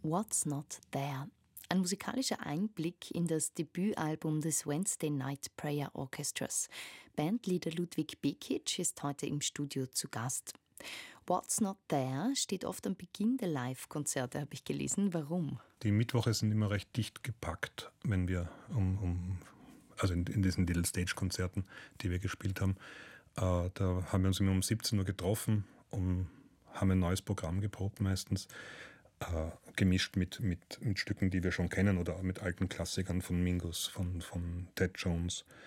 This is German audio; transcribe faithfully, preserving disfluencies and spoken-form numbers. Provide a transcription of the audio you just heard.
What's Not There? Ein musikalischer Einblick in das Debütalbum des Wednesday Night Prayer Orchestras. Bandleader Ludwig Bekic ist heute im Studio zu Gast. What's Not There steht oft am Beginn der Live-Konzerte, habe ich gelesen. Warum? Die Mittwoche sind immer recht dicht gepackt, wenn wir um, um also in, in diesen Little Stage-Konzerten, die wir gespielt haben. Äh, da haben wir uns immer um siebzehn Uhr getroffen und haben ein neues Programm geprobt meistens, äh, gemischt mit, mit, mit Stücken, die wir schon kennen oder mit alten Klassikern von Mingus, von, von Ted Jones.